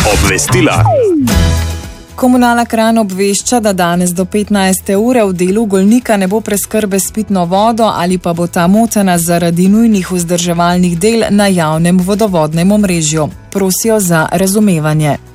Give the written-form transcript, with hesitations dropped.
Obvestila. Komunala Kranj obvešča, da danes do 15. ure v delu Golnika ne bo preskrbe s pitno vodo ali pa bo ta motena zaradi nujnih vzdrževalnih del na javnem vodovodnem omrežju. Prosijo za razumevanje.